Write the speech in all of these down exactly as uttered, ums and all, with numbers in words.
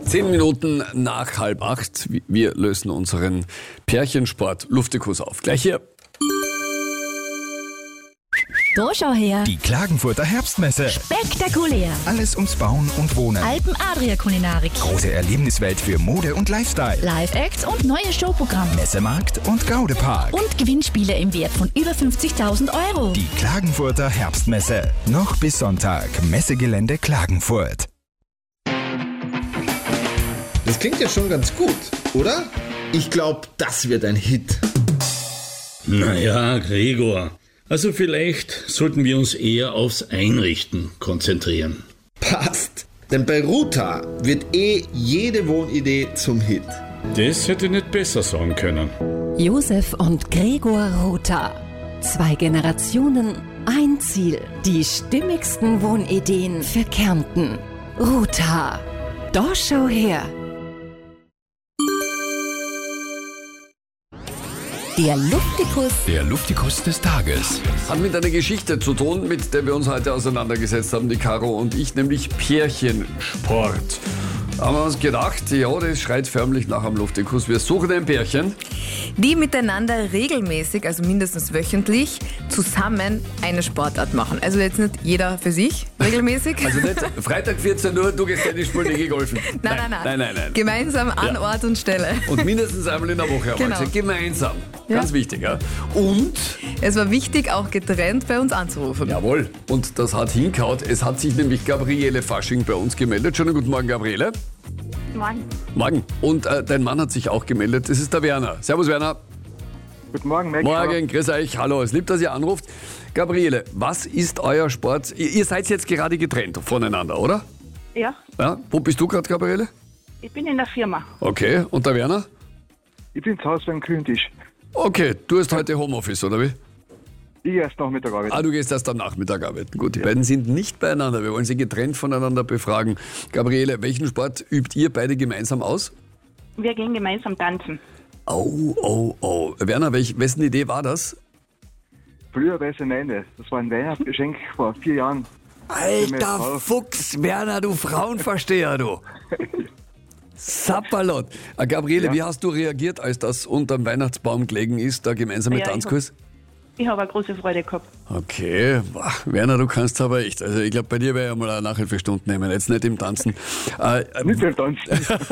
Zehn Minuten nach halb acht. Wir lösen unseren Pärchensport Luftikus auf. Gleich hier. Da schau her. Die Klagenfurter Herbstmesse. Spektakulär. Alles ums Bauen und Wohnen. Alpen Adria Kulinarik. Große Erlebniswelt für Mode und Lifestyle. Live-Acts und neue Showprogramme. Messemarkt und Gaudepark. Und Gewinnspiele im Wert von über fünfzigtausend Euro. Die Klagenfurter Herbstmesse. Noch bis Sonntag. Messegelände Klagenfurt. Das klingt ja schon ganz gut, oder? Ich glaube, das wird ein Hit. Naja, Gregor. Also vielleicht sollten wir uns eher aufs Einrichten konzentrieren. Passt. Denn bei Ruta wird eh jede Wohnidee zum Hit. Das hätte ich nicht besser sagen können. Josef und Gregor Rotha. Zwei Generationen, ein Ziel. Die stimmigsten Wohnideen für Kärnten. Rotha. Da schau her. Der Luftikus. Der Luftikus des Tages. Hat mit einer Geschichte zu tun, mit der wir uns heute auseinandergesetzt haben, die Caro und ich, nämlich Pärchensport. Da haben wir uns gedacht, ja, das schreit förmlich nach einem Luftikus. Wir suchen ein Pärchen, die miteinander regelmäßig, also mindestens wöchentlich, zusammen eine Sportart machen. Also jetzt nicht jeder für sich regelmäßig. Also nicht Freitag vierzehn Uhr, du gehst Tennis spielen, ich gehe golfen. Nein, nein, nein. nein, nein, nein. Gemeinsam an Ja. Ort und Stelle. Und mindestens einmal in der Woche. Genau. Also gemeinsam. Ja. Ganz wichtig. Ja. Und, Es war wichtig, auch getrennt bei uns anzurufen. jawohl, und das hat hingehaut. Es hat sich nämlich Gabriele Fasching bei uns gemeldet. Schönen guten Morgen, Gabriele. Morgen. Morgen. Und äh, dein Mann hat sich auch gemeldet. Das ist der Werner. Servus, Werner. Guten Morgen, Mac. Morgen, grüß euch. Hallo, es liebt, dass ihr anruft. Gabriele, was ist euer Sport? Ihr, ihr seid jetzt gerade getrennt voneinander, oder? Ja, Ja. Wo bist du gerade, Gabriele? ich bin in der Firma. Okay. Und der Werner? Ich bin zu Hause beim Küchentisch. Okay. Du hast heute Homeoffice, oder wie? Ich erst Nachmittag arbeiten. Ah, du gehst erst am Nachmittag arbeiten. Gut, die beiden sind nicht beieinander. Wir wollen sie getrennt voneinander befragen. Gabriele, welchen Sport übt ihr beide gemeinsam aus? Wir gehen gemeinsam tanzen. Oh, oh, oh. Werner, welch, wessen Idee war das? Früher weiß ich meine, das war ein Weihnachtsgeschenk vor vier Jahren. Alter Fuchs, Werner, du Frauenversteher, du. Sapperlot. Ah, Gabriele, Ja. wie hast du reagiert, als das unterm Weihnachtsbaum gelegen ist, der gemeinsame Ja, ich Tanzkurs? Ich habe eine große Freude gehabt. Okay, boah, Werner, du kannst aber echt. Also ich glaube, bei dir wäre ich mal eine Nachhilfestunde nehmen, jetzt nicht im Tanzen. Äh, äh, Nicht beim Tanzen.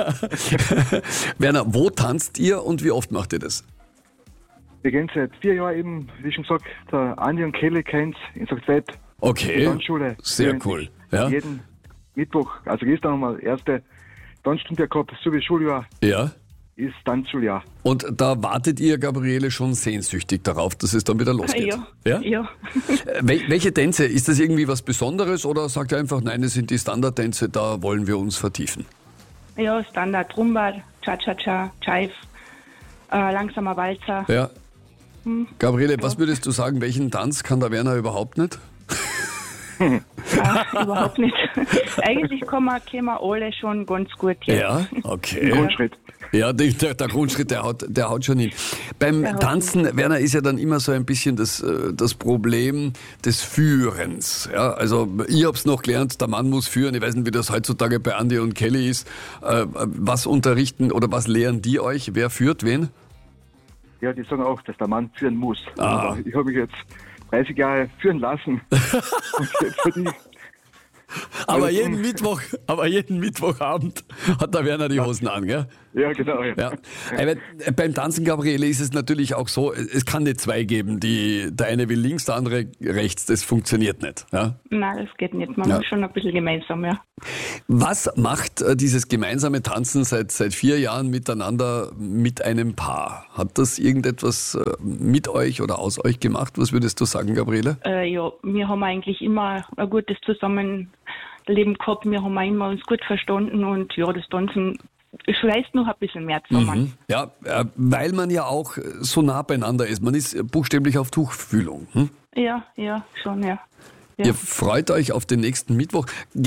Werner, wo tanzt ihr und wie oft macht ihr das? Wir gehen seit vier Jahren eben, wie schon gesagt, der Andi und Kelly kennt in Sagzweit. Okay, Die Tanzschule. sehr Wir cool. Ja, Jeden Mittwoch, also gestern haben wir erste Tanzstunde gehabt, so wie Schuljahr ja. ist Tanzschuljahr. Und da wartet ihr, Gabriele, schon sehnsüchtig darauf, dass es dann wieder losgeht. Ja. Ja? Ja. Äh, wel- welche Tänze? Ist das irgendwie was Besonderes oder sagt ihr einfach, nein, es sind die Standardtänze, da wollen wir uns vertiefen? Ja, Standard, Rumba, Cha-Cha-Cha, Jive, äh, langsamer Walzer. Ja. Gabriele, was würdest du sagen, welchen Tanz kann der Werner überhaupt nicht? Äh, überhaupt nicht. Eigentlich kommen wir, können wir alle schon ganz gut hin. Ja, okay. Grundschritt. Ja, der, der, der Grundschritt, der haut, der haut schon hin. Beim Der haut Tanzen, Werner, ist ja dann immer so ein bisschen das, äh, das Problem des Führens. Ja, also ich hab's noch gelernt, der Mann muss führen. Ich weiß nicht, wie das heutzutage bei Andi und Kelly ist. Äh, was unterrichten oder was lehren die euch? Wer führt wen? Ja, die sagen auch, dass der Mann führen muss. Ah. Aber ich habe mich jetzt dreißig Jahre führen lassen. Und jetzt verdiene ich. Aber Also, jeden Mittwoch, aber jeden Mittwochabend hat der Werner die Hosen an, gell? Ja, genau. Ja. Ja. Aber beim Tanzen, Gabriele, ist es natürlich auch so, es kann nicht zwei geben, die, der eine will links, der andere rechts, das funktioniert nicht. Ja? Nein, das geht nicht. Man Ja. muss schon ein bisschen gemeinsam, ja. Was macht äh, dieses gemeinsame Tanzen seit, seit vier Jahren miteinander mit einem Paar? Hat das irgendetwas äh, mit euch oder aus euch gemacht? Was würdest du sagen, Gabriele? Äh, ja, wir haben eigentlich immer ein gutes Zusammenleben gehabt. Wir haben auch immer uns gut verstanden und ja, das Tanzen schweißt noch ein bisschen mehr zusammen. Ja, äh, weil man ja auch so nah beieinander ist. Man ist buchstäblich auf Tuchfühlung. Hm? Ja, ja, schon, ja. ja. Ihr freut euch auf den nächsten Mittwoch.